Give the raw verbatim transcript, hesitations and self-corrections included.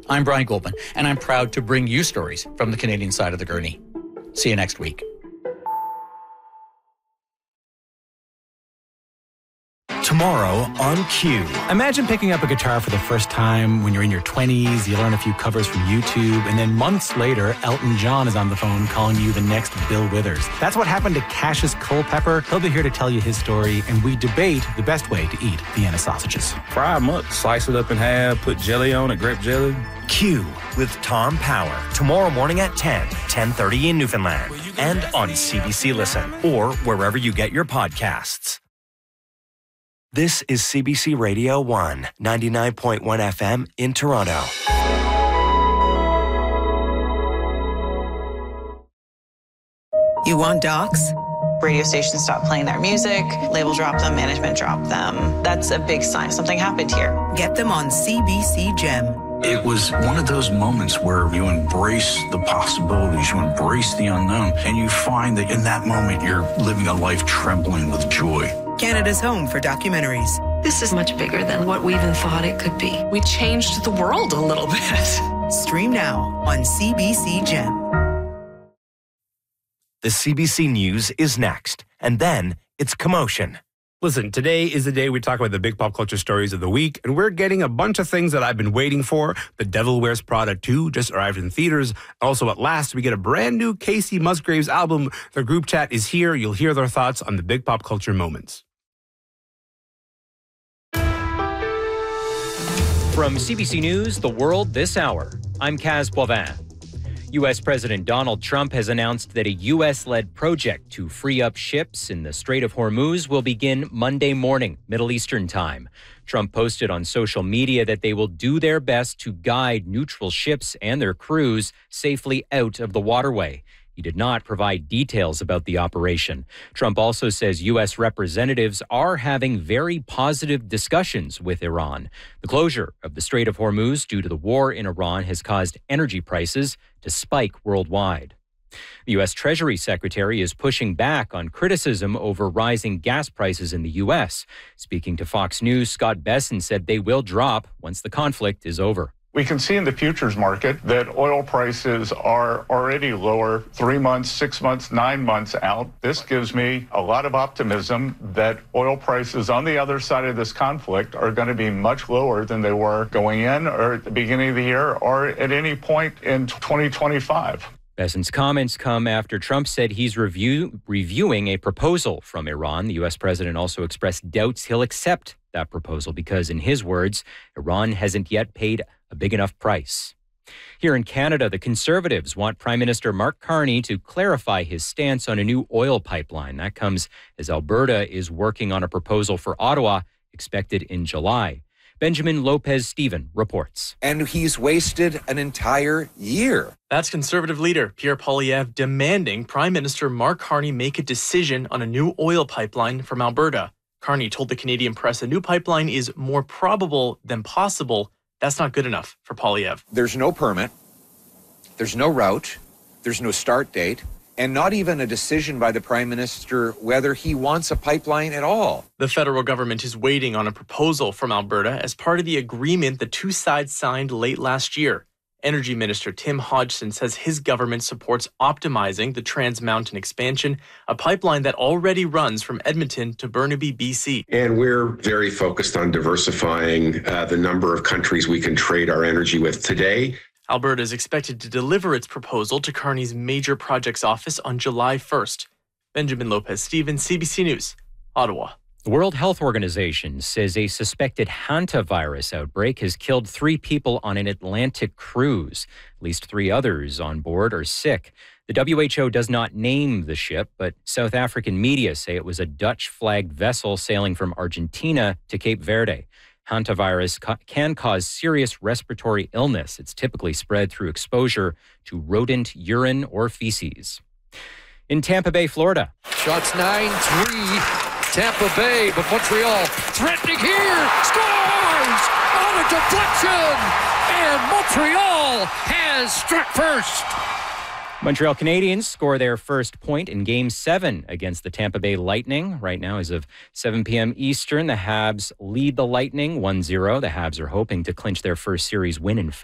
I'm Brian Goldman, and I'm proud to bring you stories from the Canadian side of the gurney. See you next week. Tomorrow on Q. Imagine picking up a guitar for the first time when you're in your twenties, you learn a few covers from YouTube, and then months later, Elton John is on the phone calling you the next Bill Withers. That's what happened to Cassius Culpepper. He'll be here to tell you his story, and we debate the best way to eat Vienna sausages. Fry them up, slice it up in half, put jelly on it, grape jelly. Q with Tom Power. Tomorrow morning at ten, ten thirty in Newfoundland, and on C B C Listen, or wherever you get your podcasts. This is C B C Radio one, ninety-nine point one F M in Toronto. You want docs? Radio stations stop playing their music, label drop them, management drop them. That's a big sign something happened here. Get them on C B C Gem. It was one of those moments where you embrace the possibilities, you embrace the unknown, and you find that in that moment you're living a life trembling with joy. Canada's home for documentaries. This is much bigger than what we even thought it could be. We changed the world a little bit. Stream now on C B C Gem. The C B C News is next, and then it's Commotion. Listen, today is the day we talk about the big pop culture stories of the week, and we're getting a bunch of things that I've been waiting for. The Devil Wears Prada two just arrived in theaters. Also, at last, we get a brand new Casey Musgraves album. Their group chat is here. You'll hear their thoughts on the big pop culture moments. From C B C News, The World This Hour, I'm Kaz Boivin. U S President Donald Trump has announced that a U S-led project to free up ships in the Strait of Hormuz will begin Monday morning, Middle Eastern time. Trump posted on social media that they will do their best to guide neutral ships and their crews safely out of the waterway. He did not provide details about the operation. Trump also says U S representatives are having very positive discussions with Iran. The closure of the Strait of Hormuz due to the war in Iran has caused energy prices to spike worldwide. The U S Treasury Secretary is pushing back on criticism over rising gas prices in the U S. Speaking to Fox News, Scott Bessent said they will drop once the conflict is over. We can see in the futures market that oil prices are already lower three months, six months, nine months out. This gives me a lot of optimism that oil prices on the other side of this conflict are going to be much lower than they were going in or at the beginning of the year or at any point in twenty twenty-five. Bessent's comments come after Trump said he's review, reviewing a proposal from Iran. The U S president also expressed doubts he'll accept that proposal because, in his words, Iran hasn't yet paid a big enough price. Here in Canada, the Conservatives want Prime Minister Mark Carney to clarify his stance on a new oil pipeline. That comes as Alberta is working on a proposal for Ottawa expected in July. Benjamin Lopez-Steven reports. And he's wasted an entire year. That's Conservative leader Pierre Poilievre demanding Prime Minister Mark Carney make a decision on a new oil pipeline from Alberta. Carney told the Canadian press a new pipeline is more probable than possible. That's not good enough for Poilievre. There's no permit, there's no route, there's no start date, and not even a decision by the Prime Minister whether he wants a pipeline at all. The federal government is waiting on a proposal from Alberta as part of the agreement the two sides signed late last year. Energy Minister Tim Hodgson says his government supports optimizing the Trans Mountain expansion, a pipeline that already runs from Edmonton to Burnaby, B C. And we're very focused on diversifying uh, the number of countries we can trade our energy with today. Alberta is expected to deliver its proposal to Carney's Major Projects Office on July first. Benjamin Lopez-Steven, C B C News, Ottawa. The World Health Organization says a suspected hantavirus outbreak has killed three people on an Atlantic cruise. At least three others on board are sick. The W H O does not name the ship, but South African media say it was a Dutch-flagged vessel sailing from Argentina to Cape Verde. Hantavirus ca- can cause serious respiratory illness. It's typically spread through exposure to rodent urine or feces. In Tampa Bay, Florida. Shots nine three. Tampa Bay, but Montreal threatening here, scores on a deflection, and Montreal has struck first. Montreal Canadiens score their first point in Game seven against the Tampa Bay Lightning. Right now, as of seven p.m. Eastern, the Habs lead the Lightning one zero. The Habs are hoping to clinch their first series win in five.